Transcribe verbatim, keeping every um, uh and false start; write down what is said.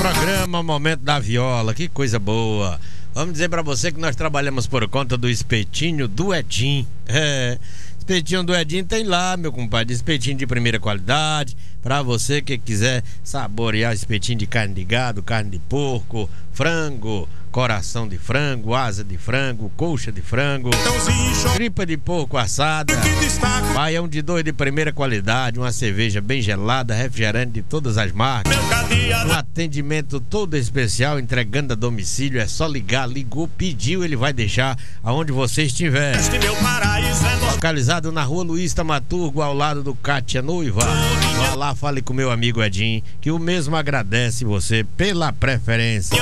Programa Momento da Viola, que coisa boa. Vamos dizer pra você que nós trabalhamos por conta do espetinho do Edinho. É, espetinho do Edinho tem lá, meu compadre, espetinho de primeira qualidade. Pra você que quiser saborear espetinho de carne de gado, carne de porco, frango, coração de frango, asa de frango, coxa de frango, tripa de porco assada, baião de dois de primeira qualidade, uma cerveja bem gelada, refrigerante de todas as marcas, um atendimento todo especial, entregando a domicílio. É só ligar, ligou, pediu, ele vai deixar aonde você estiver. Localizado na rua Luiz Tamaturgo, ao lado do Cátia Noiva. Vá lá, fale com meu amigo Edinho, que o mesmo agradece você pela preferência.